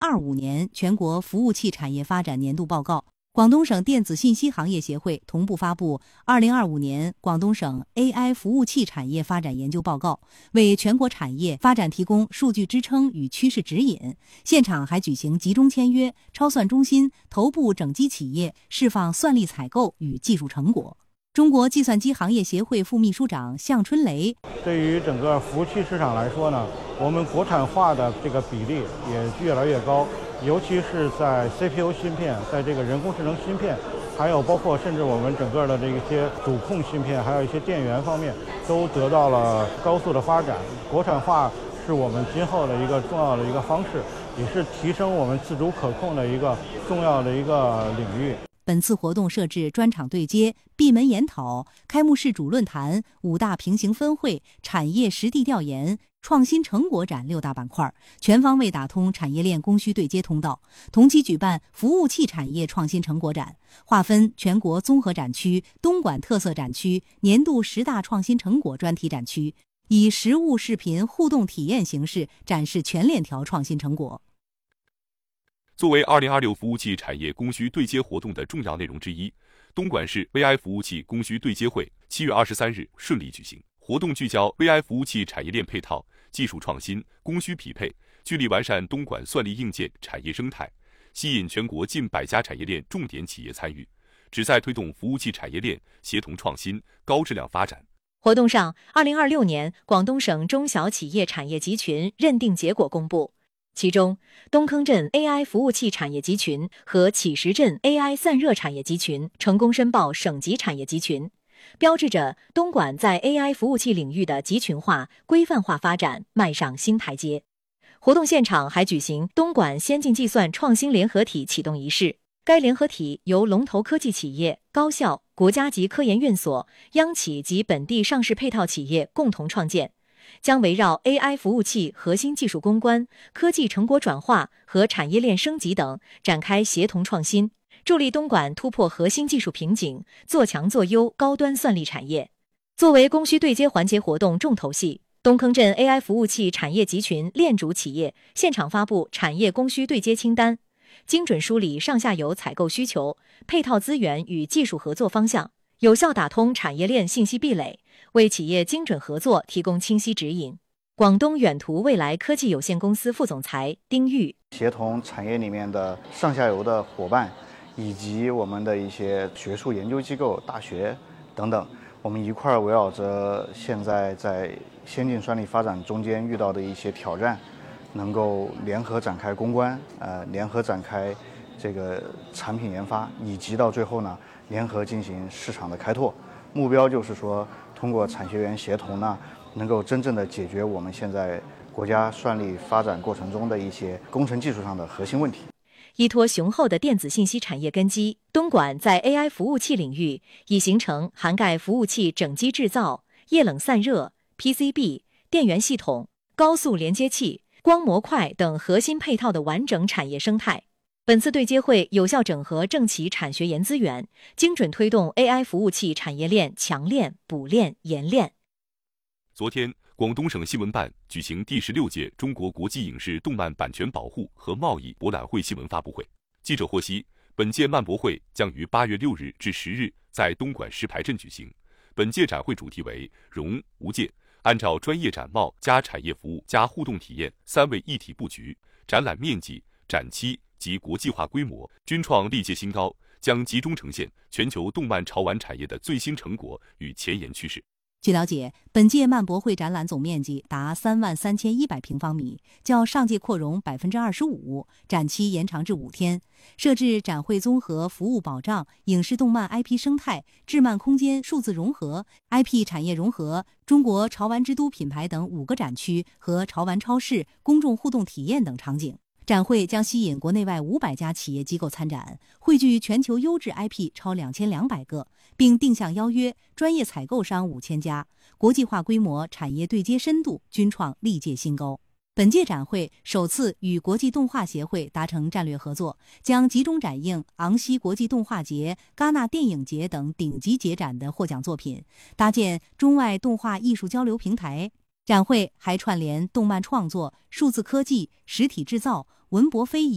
2025年全国服务器产业发展年度报告，广东省电子信息行业协会同步发布2025年广东省 AI 服务器产业发展研究报告，为全国产业发展提供数据支撑与趋势指引。现场还举行集中签约、超算中心、头部整机企业释放算力采购与技术成果。中国计算机行业协会副秘书长向春雷： 对于整个服务器市场来说呢，我们国产化的这个比例也越来越高，尤其是在 CPU 芯片，在这个人工智能芯片，还有包括甚至我们整个的这些主控芯片，还有一些电源方面，都得到了高速的发展。国产化是我们今后的一个重要的一个方式，也是提升我们自主可控的一个重要的一个领域。 本次活动设置专场对接、闭门研讨、开幕式主论坛、5大平行分会、产业实地调研、创新成果展6大板块，全方位打通产业链供需对接通道。同期举办服务器产业创新成果展，划分全国综合展区、东莞特色展区、年度10大创新成果专题展区，以实物视频互动体验形式展示全链条创新成果。 作为2026服务器产业供需对接活动的重要内容之一，东莞市 VI 服务器供需对接会7月23日顺利举行。活动聚焦 VI 服务器产业链配套、技术创新、供需匹配，聚力完善东莞算力硬件产业生态，吸引全国近100家产业链重点企业参与，旨在推动服务器产业链协同创新、高质量发展。 活动上，2026年广东省中小企业产业集群认定结果公布。其中，东坑镇 AI 服务器产业集群和启石镇 AI 散热产业集群成功申报省级产业集群，标志着东莞在 AI 服务器领域的集群化、规范化发展迈上新台阶。活动现场还举行东莞先进计算创新联合体启动仪式，该联合体由龙头科技企业、高校、国家级科研院所、央企及本地上市配套企业共同创建，将围绕 AI 服务器核心技术攻关、科技成果转化和产业链升级等展开协同创新，助力东莞突破核心技术瓶颈，做强做优高端算力产业。作为供需对接环节活动重头戏，东坑镇 AI 服务器产业集群链主企业现场发布产业供需对接清单，精准梳理上下游采购需求、配套资源与技术合作方向，有效打通产业链信息壁垒，为企业精准合作提供清晰指引。广东远途未来科技有限公司副总裁丁玉： 协同产业里面的上下游的伙伴，以及我们的一些学术研究机构、大学等等，我们一块儿围绕着现在在先进算力发展中间遇到的一些挑战，能够联合展开攻关，联合展开这个产品研发，以及到最后呢，联合进行市场的开拓。目标就是说，通过产学研协同呢，能够真正的解决我们现在国家算力发展过程中的一些工程技术上的核心问题。 依托雄厚的电子信息产业根基，东莞在 AI 服务器领域已形成涵盖服务器整机制造、液冷散热、PCB、电源系统、高速连接器、光模块等核心配套的完整产业生态。本次对接会有效整合政企产学研资源，精准推动 AI 服务器产业链强链、补链、延链。 昨天，广东省新闻办举行第16届中国国际影视动漫版权保护和贸易博览会新闻发布会。记者获悉，本届漫博会将于8月6日至10日在东莞石牌镇举行。本届展会主题为“融无界”，按照专业展贸加产业服务加互动体验3位一体布局，展览面积、展期及国际化规模均创历届新高，将集中呈现全球动漫潮玩产业的最新成果与前沿趋势。 据了解，本届漫博会展览总面积达33100平方米，较上届扩容25%，展期延长至5天，设置展会综合服务保障、影视动漫 IP 生态、智漫空间数字融合、IP 产业融合、中国潮玩之都品牌等5个展区和潮玩超市、公众互动体验等场景。展会将吸引国内外500家企业机构参展，汇聚全球优质 IP 超2200个，并定向邀约专业采购商5000家，国际化规模、产业对接深度均创历届新高。本届展会首次与国际动画协会达成战略合作，将集中展映昂西国际动画节、戛纳电影节等顶级节展的获奖作品，搭建中外动画艺术交流平台。展会还串联动漫创作、数字科技、实体制造、文博非遗